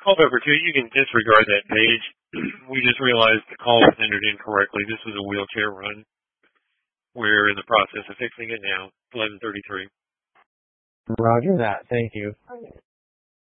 Call number 2, you can disregard that page. We just realized the call was entered incorrectly. This was a wheelchair run. We're in the process of fixing it now. 11:33. Roger that. Thank you.